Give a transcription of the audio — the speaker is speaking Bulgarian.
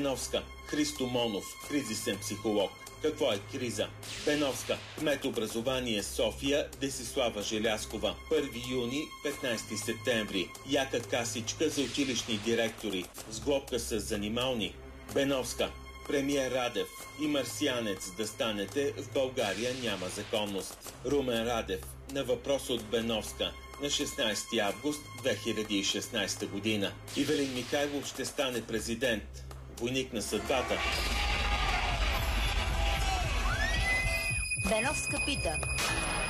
Беновска, Христо Монов, кризисен психолог. Какво е криза? Беновска, кмет образование София, Десислава Желяскова. 1 юни, 15 септември. Яка касичка за училищни директори. Сглобка с занимални. Беновска, премиер Радев и марсианец да станете, в България няма законност. Румен Радев, на въпрос от Беновска, на 16 август 2016 година. Ивелин Михайлов ще стане президент. Войник на съдбата. Беновска пита.